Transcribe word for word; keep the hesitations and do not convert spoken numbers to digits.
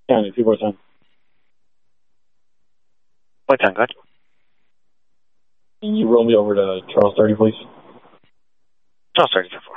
County, two four ten. What's on, good? Can you roll me over to Charles thirty, please? Charles thirty, four.